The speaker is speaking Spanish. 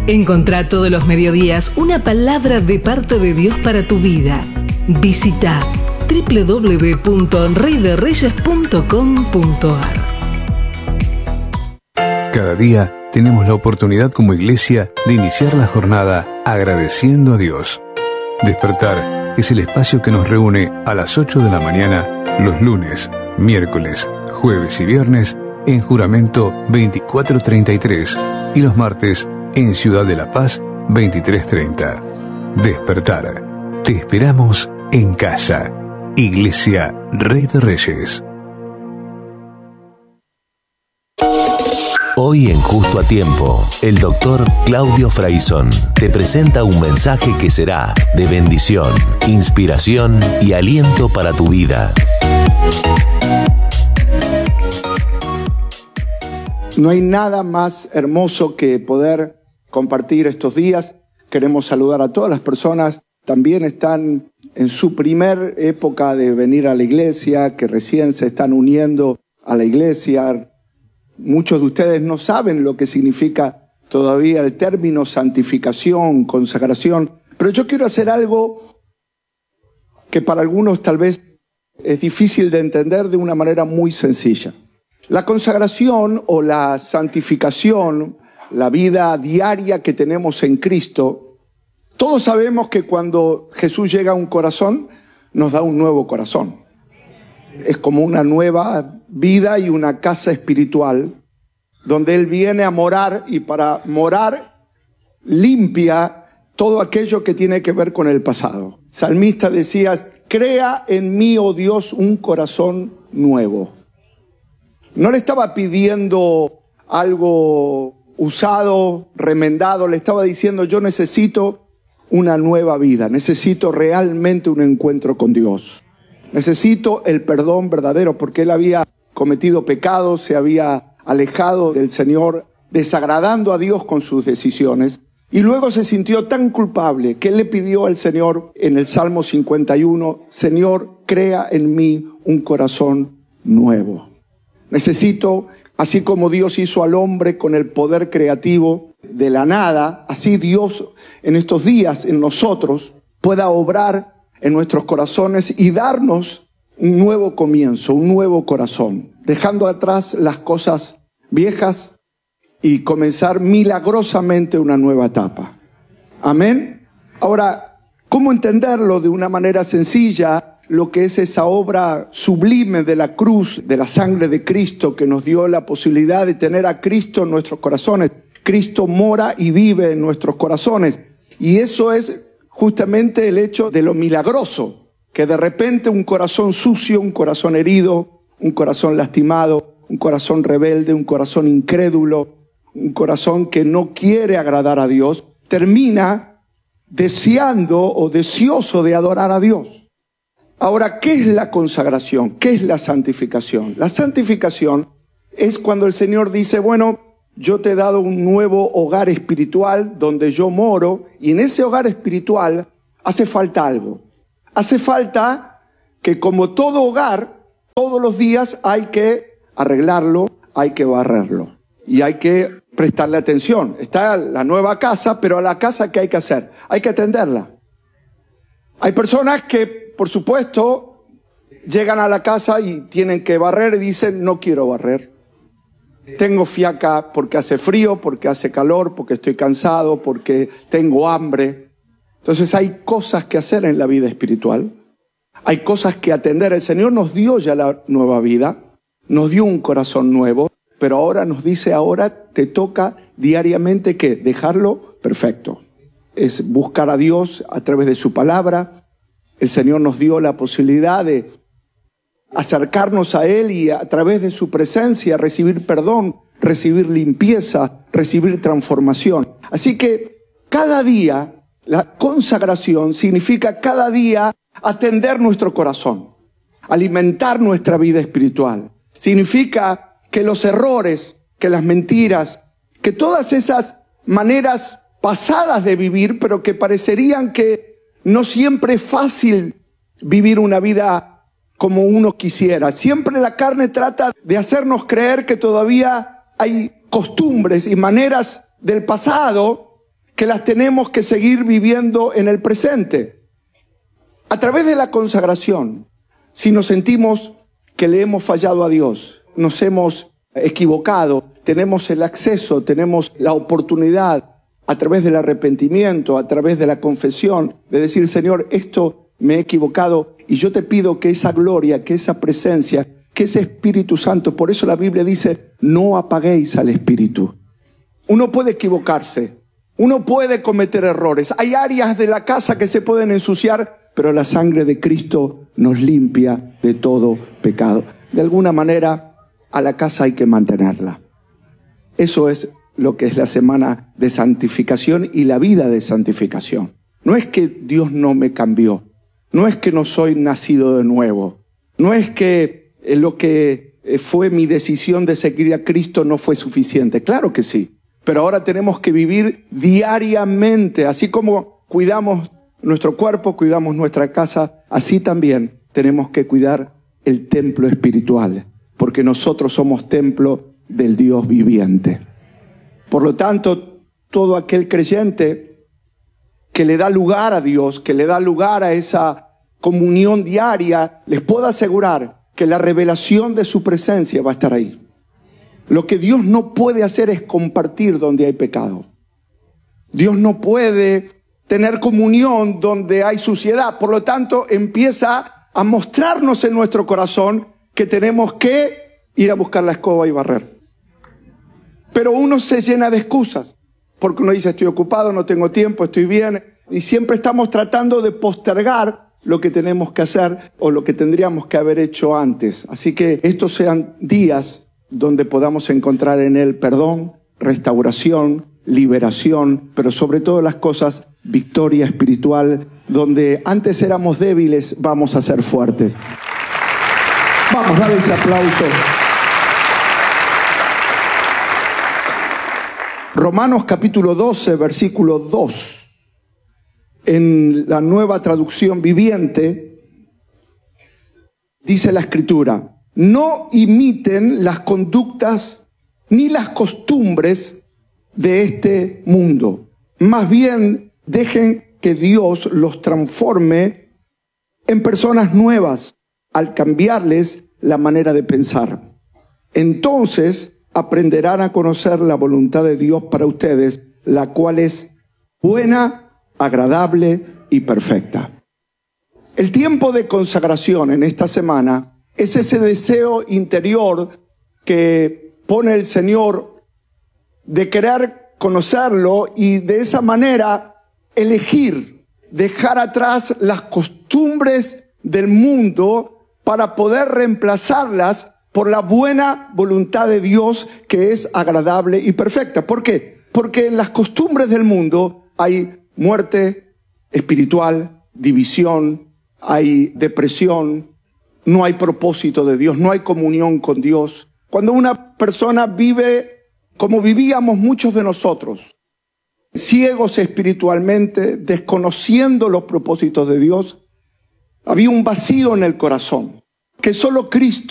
Encontrá todos los mediodías una palabra de parte de Dios para tu vida. Visita www.reydereyes.com.ar. Cada día tenemos la oportunidad como iglesia de iniciar la jornada agradeciendo a Dios. Despertar es el espacio que nos reúne a las 8 de la mañana los lunes, miércoles, jueves y viernes en Juramento 2433 y los martes en Ciudad de la Paz 2330. Despertar. Te esperamos en casa. Iglesia Rey de Reyes. Hoy en Justo a Tiempo, el doctor Claudio Fraison te presenta un mensaje que será de bendición, inspiración y aliento para tu vida. No hay nada más hermoso que poder compartir estos días. Queremos saludar a todas las personas. También están en su primer época de venir a la iglesia, que recién se están uniendo a la iglesia. Muchos de ustedes no saben lo que significa todavía el término santificación, consagración, pero yo quiero hacer algo que para algunos tal vez es difícil de entender de una manera muy sencilla. La consagración o la santificación, la vida diaria que tenemos en Cristo, todos sabemos que cuando Jesús llega a un corazón, nos da un nuevo corazón. Es como una nueva vida y una casa espiritual donde Él viene a morar, y para morar limpia todo aquello que tiene que ver con el pasado. Salmista decía: crea en mí, oh Dios, un corazón nuevo. No le estaba pidiendo algo usado, remendado, le estaba diciendo: yo necesito una nueva vida, necesito realmente un encuentro con Dios. Necesito el perdón verdadero, porque él había cometido pecados, se había alejado del Señor, desagradando a Dios con sus decisiones. Y luego se sintió tan culpable que él le pidió al Señor en el Salmo 51, Señor, crea en mí un corazón nuevo. Necesito, así como Dios hizo al hombre con el poder creativo de la nada, así Dios en estos días en nosotros pueda obrar en nuestros corazones y darnos un nuevo comienzo, un nuevo corazón, dejando atrás las cosas viejas y comenzar milagrosamente una nueva etapa. Amén. Ahora, ¿cómo entenderlo de una manera sencilla? Lo que es esa obra sublime de la cruz, de la sangre de Cristo, que nos dio la posibilidad de tener a Cristo en nuestros corazones. Cristo mora y vive en nuestros corazones. Y eso es justamente el hecho de lo milagroso, que de repente un corazón sucio, un corazón herido, un corazón lastimado, un corazón rebelde, un corazón incrédulo, un corazón que no quiere agradar a Dios, termina deseando o deseoso de adorar a Dios. Ahora, ¿qué es la consagración? ¿Qué es la santificación? La santificación es cuando el Señor dice, bueno, yo te he dado un nuevo hogar espiritual donde yo moro, y en ese hogar espiritual hace falta algo. Hace falta que, como todo hogar, todos los días hay que arreglarlo, hay que barrerlo y hay que prestarle atención. Está la nueva casa, pero a la casa, ¿qué hay que hacer? Hay que atenderla. Hay personas que, por supuesto, llegan a la casa y tienen que barrer y dicen, no quiero barrer. Tengo fiaca porque hace frío, porque hace calor, porque estoy cansado, porque tengo hambre. Entonces hay cosas que hacer en la vida espiritual. Hay cosas que atender. El Señor nos dio ya la nueva vida, nos dio un corazón nuevo, pero ahora nos dice, ahora te toca diariamente, ¿qué? Dejarlo perfecto. Es buscar a Dios a través de su palabra. El Señor nos dio la posibilidad de acercarnos a Él y a través de su presencia recibir perdón, recibir limpieza, recibir transformación. Así que cada día, la consagración significa cada día atender nuestro corazón, alimentar nuestra vida espiritual. Significa que los errores, que las mentiras, que todas esas maneras pasadas de vivir, pero que parecerían que no siempre es fácil vivir una vida como uno quisiera. Siempre la carne trata de hacernos creer que todavía hay costumbres y maneras del pasado que las tenemos que seguir viviendo en el presente. A través de la consagración, si nos sentimos que le hemos fallado a Dios, nos hemos equivocado, tenemos el acceso, tenemos la oportunidad a través del arrepentimiento, a través de la confesión, de decir, Señor, esto me he equivocado y yo te pido que esa gloria, que esa presencia, que ese Espíritu Santo, por eso la Biblia dice, no apaguéis al Espíritu. Uno puede equivocarse, uno puede cometer errores, hay áreas de la casa que se pueden ensuciar, pero la sangre de Cristo nos limpia de todo pecado. De alguna manera, a la casa hay que mantenerla. Eso es lo que es la semana de santificación y la vida de santificación. No es que Dios no me cambió, no es que no soy nacido de nuevo, no es que lo que fue mi decisión de seguir a Cristo no fue suficiente. Claro que sí, pero ahora tenemos que vivir diariamente, así como cuidamos nuestro cuerpo, cuidamos nuestra casa, así también tenemos que cuidar el templo espiritual, porque nosotros somos templo del Dios viviente. Por lo tanto, todo aquel creyente que le da lugar a Dios, que le da lugar a esa comunión diaria, les puedo asegurar que la revelación de su presencia va a estar ahí. Lo que Dios no puede hacer es compartir donde hay pecado. Dios no puede tener comunión donde hay suciedad. Por lo tanto, empieza a mostrarnos en nuestro corazón que tenemos que ir a buscar la escoba y barrer. Pero uno se llena de excusas, porque uno dice, estoy ocupado, no tengo tiempo, estoy bien, y siempre estamos tratando de postergar lo que tenemos que hacer o lo que tendríamos que haber hecho antes. Así que estos sean días donde podamos encontrar en Él perdón, restauración, liberación, pero sobre todas las cosas, victoria espiritual, donde antes éramos débiles, vamos a ser fuertes. Vamos, dale ese aplauso. Romanos capítulo 12, versículo 2. En la Nueva Traducción Viviente, dice la Escritura, no imiten las conductas ni las costumbres de este mundo. Más bien, dejen que Dios los transforme en personas nuevas al cambiarles la manera de pensar. Entonces aprenderán a conocer la voluntad de Dios para ustedes, la cual es buena, agradable y perfecta. El tiempo de consagración en esta semana es ese deseo interior que pone el Señor de querer conocerlo y de esa manera elegir, dejar atrás las costumbres del mundo para poder reemplazarlas por la buena voluntad de Dios que es agradable y perfecta. ¿Por qué? Porque en las costumbres del mundo hay muerte espiritual, división, hay depresión, no hay propósito de Dios, no hay comunión con Dios. Cuando una persona vive como vivíamos muchos de nosotros, ciegos espiritualmente, desconociendo los propósitos de Dios, había un vacío en el corazón que solo Cristo